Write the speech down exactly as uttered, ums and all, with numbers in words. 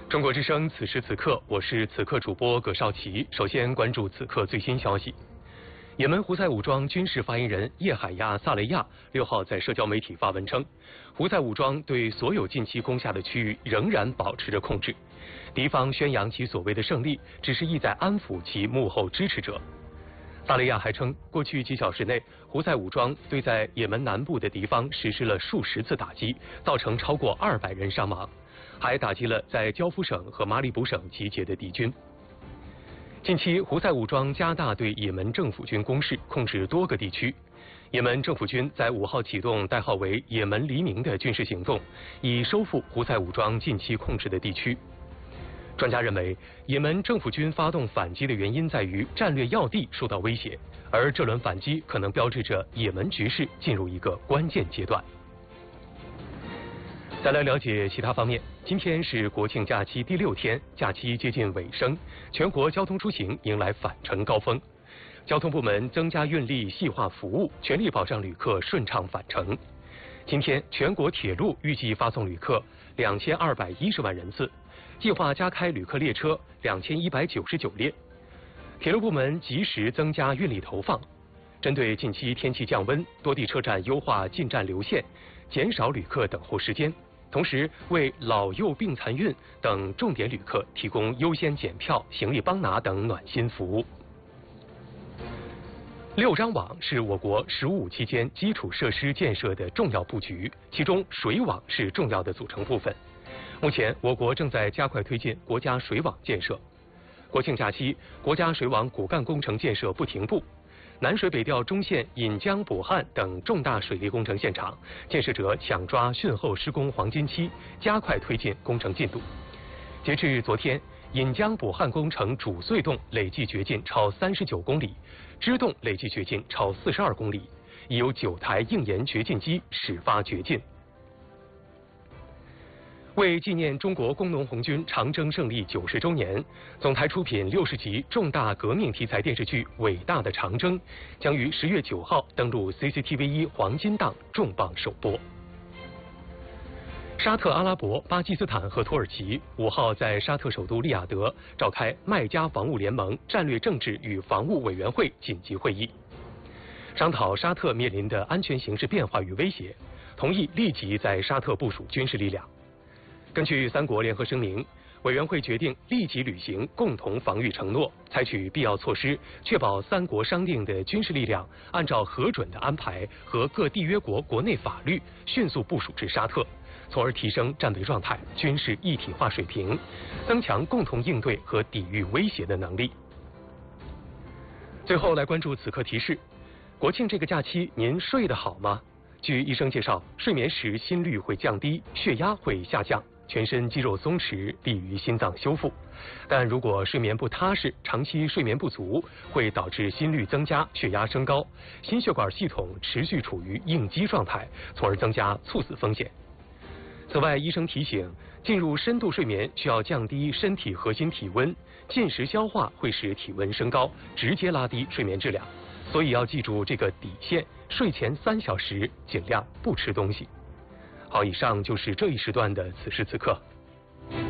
中国之声，此时此刻，我是此刻主播葛少奇。首先关注此刻最新消息。也门胡塞武装军事发言人叶海亚·萨雷亚六号在社交媒体发文称，胡塞武装对所有近期攻下的区域仍然保持着控制，敌方宣扬其所谓的胜利，只是意在安抚其幕后支持者。萨雷亚还称，过去几小时内，胡塞武装对在也门南部的敌方实施了数十次打击，造成超过二百人伤亡，还打击了在焦夫省和马里卜省集结的敌军。近期，胡塞武装加大对也门政府军攻势，控制多个地区。也门政府军在五号启动代号为“也门黎明”的军事行动，以收复胡塞武装近期控制的地区。专家认为，也门政府军发动反击的原因在于战略要地受到威胁，而这轮反击可能标志着也门局势进入一个关键阶段。再来了解其他方面，今天是国庆假期第六天，假期接近尾声，全国交通出行迎来返程高峰。交通部门增加运力，细化服务，全力保障旅客顺畅返程。今天，全国铁路预计发送旅客两千二百一十万人次，计划加开旅客列车两千一百九十九列。铁路部门及时增加运力投放，针对近期天气降温，多地车站优化进站流线，减少旅客等候时间。同时，为老幼病残孕等重点旅客提供优先检票、行李帮拿等暖心服务。六张网是我国“十五五”期间基础设施建设的重要布局，其中水网是重要的组成部分。目前，我国正在加快推进国家水网建设。国庆假期，国家水网骨干工程建设不停步。南水北调中线引江补汉等重大水利工程现场，建设者抢抓汛后施工黄金期，加快推进工程进度。截至昨天，引江补汉工程主隧洞累计掘进超三十九公里，支洞累计掘进超四十二公里，已有九台硬岩掘进机始发掘进。为纪念中国工农红军长征胜利九十周年，总台出品六十集重大革命题材电视剧《伟大的长征》将于十月九号登陆 C C T V 一黄金档重磅首播。沙特阿拉伯、巴基斯坦和土耳其五号在沙特首都利雅得召开麦加防务联盟战略政治与防务委员会紧急会议，商讨沙特面临的安全形势变化与威胁，同意立即在沙特部署军事力量。根据三国联合声明，委员会决定立即履行共同防御承诺，采取必要措施，确保三国商定的军事力量按照核准的安排和各缔约国国内法律迅速部署至沙特，从而提升战备状态、军事一体化水平，增强共同应对和抵御威胁的能力。最后来关注此刻提示：国庆这个假期您睡得好吗？据医生介绍，睡眠时心率会降低，血压会下降，全身肌肉松弛，利于心脏修复。但如果睡眠不踏实，长期睡眠不足，会导致心率增加、血压升高，心血管系统持续处于应激状态，从而增加猝死风险。此外，医生提醒，进入深度睡眠需要降低身体核心体温，进食消化会使体温升高，直接拉低睡眠质量。所以要记住这个底线，睡前三小时尽量不吃东西。好，以上就是这一时段的此时此刻。